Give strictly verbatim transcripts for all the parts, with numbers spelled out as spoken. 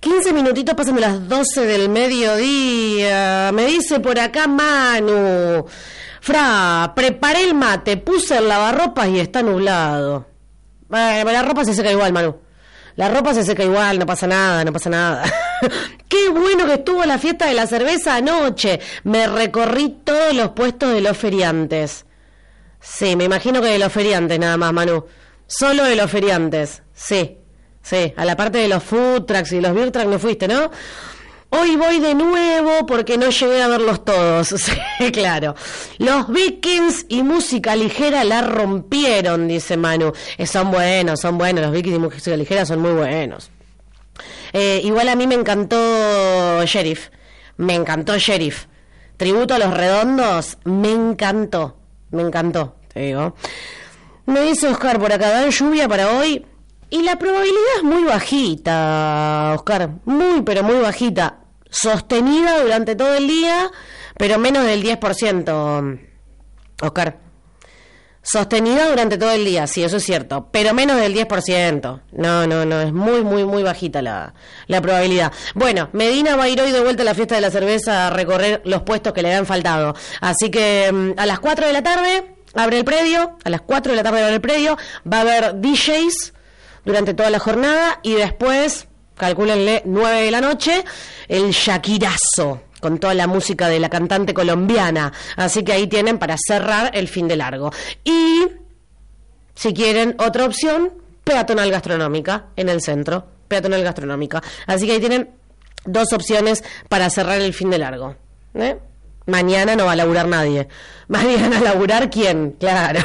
quince minutitos pasan de las doce del mediodía. Me dice por acá Manu: Fra, preparé el mate, puse el lavarropas y está nublado. Bueno, la ropa se seca igual, Manu. La ropa se seca igual, no pasa nada, no pasa nada. Qué bueno que estuvo la fiesta de la cerveza anoche. Me recorrí todos los puestos de los feriantes. Sí, me imagino que de los feriantes nada más, Manu. Solo de los feriantes, sí. Sí, a la parte de los food trucks y los beer trucks no fuiste, ¿no? Hoy voy de nuevo porque no llegué a verlos todos. Sí, claro. Los Vikings y música ligera la rompieron, dice Manu. Eh, son buenos, son buenos. Los Vikings y música ligera son muy buenos. Eh, igual a mí me encantó Sheriff. Me encantó Sheriff. Tributo a los Redondos. Me encantó. Me encantó, te digo. Me dice Oscar por acá, ¿dan lluvia para hoy? Y la probabilidad es muy bajita, Oscar, muy pero muy bajita, sostenida durante todo el día, pero menos del diez por ciento, Oscar. Sostenida durante todo el día, sí, eso es cierto, pero menos del diez por ciento. No, no, no, es muy, muy, muy bajita la, la probabilidad. Bueno, Medina va a ir hoy de vuelta a la fiesta de la cerveza a recorrer los puestos que le han faltado. Así que a las cuatro de la tarde abre el predio, a las cuatro de la tarde abre el predio, va a haber D Js durante toda la jornada y después, calcúlenle, nueve de la noche, el Shakirazo, con toda la música de la cantante colombiana. Así que ahí tienen para cerrar el fin de largo. Y, si quieren, otra opción, peatonal gastronómica en el centro, peatonal gastronómica. Así que ahí tienen dos opciones para cerrar el fin de largo. ¿Eh? Mañana no va a laburar nadie. Mañana a laburar, ¿quién? Claro.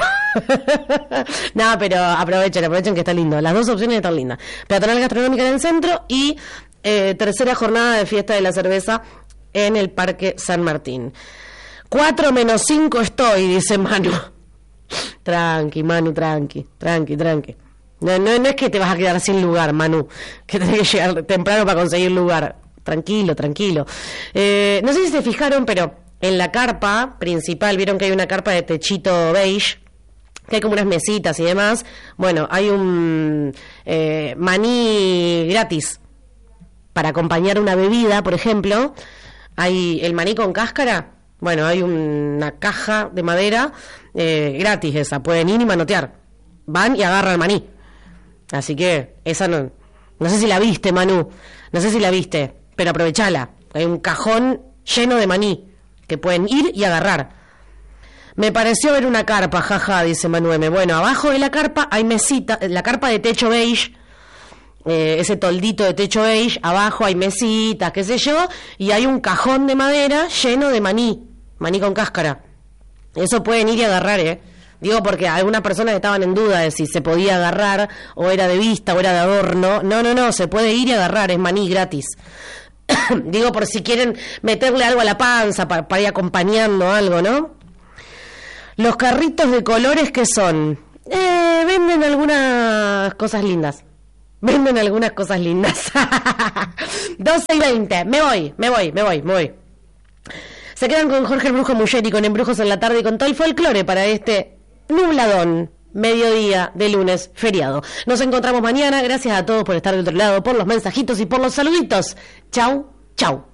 No, pero aprovechen, aprovechen que está lindo. Las dos opciones están lindas. Peatonal gastronómica en el centro y eh, tercera jornada de fiesta de la cerveza en el Parque San Martín. Cuatro menos cinco estoy, dice Manu. Tranqui, Manu, tranqui, tranqui, tranqui. No, no, no es que te vas a quedar sin lugar, Manu, que tenés que llegar temprano para conseguir lugar. Tranquilo, tranquilo. Eh, no sé si se fijaron, pero en la carpa principal, vieron que hay una carpa de techito beige, que hay como unas mesitas y demás. Bueno, hay un eh, maní gratis para acompañar una bebida, por ejemplo. Hay el maní con cáscara. Bueno, hay una caja de madera eh, gratis esa. Pueden ir y manotear. Van y agarran el maní. Así que esa no... No sé si la viste, Manu. No sé si la viste, pero aprovechala. Hay un cajón lleno de maní que pueden ir y agarrar. Me pareció ver una carpa, jaja, dice Manueme. Bueno, abajo de la carpa hay mesita, la carpa de techo beige, eh, ese toldito de techo beige, abajo hay mesitas, qué sé yo, y hay un cajón de madera lleno de maní, maní con cáscara. Eso pueden ir y agarrar, ¿eh? Digo porque algunas personas estaban en duda de si se podía agarrar, o era de vista, o era de adorno. No, no, no, se puede ir y agarrar, es maní gratis. Digo por si quieren meterle algo a la panza para, para ir acompañando algo, ¿no? Los carritos de colores, ¿qué son? Eh, venden algunas cosas lindas. Venden algunas cosas lindas. doce y veinte. Me voy, me voy, me voy, me voy. Se quedan con Jorge el Brujo Muller y con Embrujos en la Tarde y con todo el folclore para este nubladón mediodía de lunes feriado. Nos encontramos mañana. Gracias a todos por estar del otro lado, por los mensajitos y por los saluditos. Chau, chau.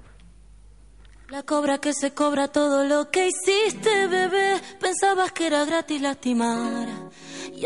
La cobra que se cobra todo lo que hiciste, bebé. Pensabas que era gratis lastimar.